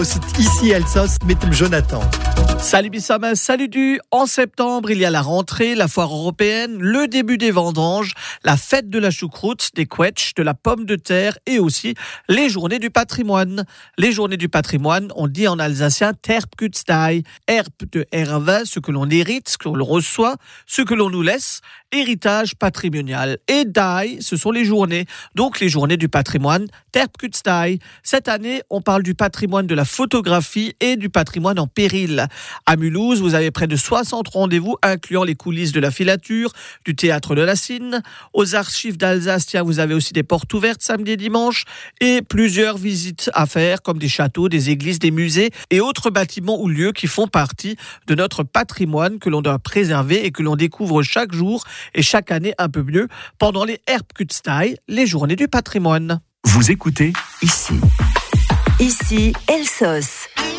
Ici Elsos mit dem Jonathan. Salut Bissama, salut du. En septembre, il y a la rentrée, la foire européenne, le début des vendanges, la fête de la choucroute, des quetchs, de la pomme de terre et aussi les journées du patrimoine. Les journées du patrimoine, on dit en alsacien Erbkutstei. Erb de Erve, ce que l'on hérite, ce que l'on reçoit, ce que l'on nous laisse. Héritage patrimonial. Et Dai, ce sont les journées. Donc les journées du patrimoine, Erbkutstei. Cette année, on parle du patrimoine de la photographie et du patrimoine en péril. À Mulhouse, vous avez près de 60 rendez-vous, incluant les coulisses de la filature, du théâtre de la Cine. Aux archives d'Alsace, vous avez aussi des portes ouvertes samedi et dimanche et plusieurs visites à faire, comme des châteaux, des églises, des musées et autres bâtiments ou lieux qui font partie de notre patrimoine que l'on doit préserver et que l'on découvre chaque jour et chaque année un peu mieux pendant les Erbkutstei, les journées du patrimoine. Vous écoutez ici. Ici Elsos.